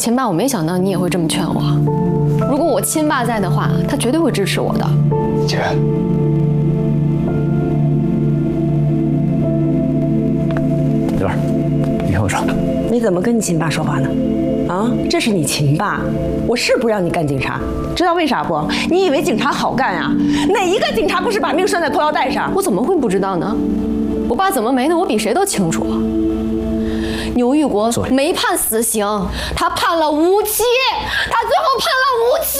秦爸，我没想到你也会这么劝我。如果我亲爸在的话，他绝对会支持我的。 姐，刘儿，你听我说， 你怎么跟你亲爸说话呢？啊，这是你亲爸，我是不让你干警察，知道为啥不？你以为警察好干啊？哪一个警察不是把命拴在裤腰带上？ 我怎么会不知道呢？我爸怎么没的，我比谁都清楚。牛玉国没判死刑，他判了无期，他最后判了无期。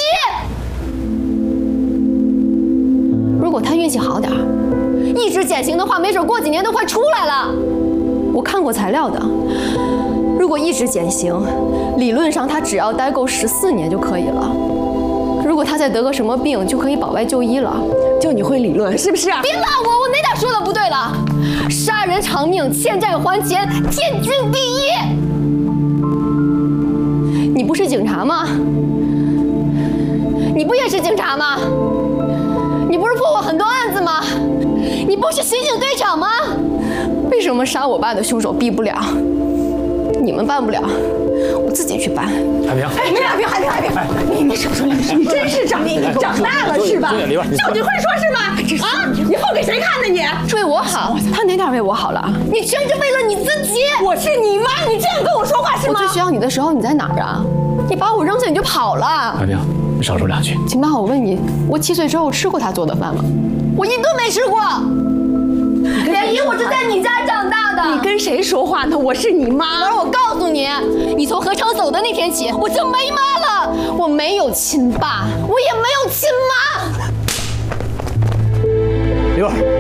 如果他运气好点儿，一直减刑的话，没准过几年都快出来了。我看过材料的，如果一直减刑，理论上他只要待够14年就可以了。如果他再得个什么病，就可以保外就医了。 就你会理论是不是啊？ 别骂我，我哪点说的不对了？杀人偿命，欠债还钱，天经地义。你不是警察吗？你不也是警察吗？你不是破过很多案子吗？你不是刑警队长吗？为什么杀我爸的凶手毙不了？你们办不了，我自己去办。 海平， 哎，海平，你少说两句，你真是长大了是吧？就你会说是吗？啊，以后给谁看呢你？ 为我好，他哪点为我好了？你全是为了你自己。 我是你妈，你这样跟我说话是吗？ 我最需要你的时候你在哪儿啊？你把我扔下你就跑了。 海平，你少说两句。 秦爸，我问你，我7岁之后吃过他做的饭吗？我一顿没吃过。连姨，我是在你家长大的。 你跟谁说话呢？我是你妈。 而我告诉你，你从何城走的那天起，我就没妈了。我没有亲爸，我也没有亲妈。 刘儿。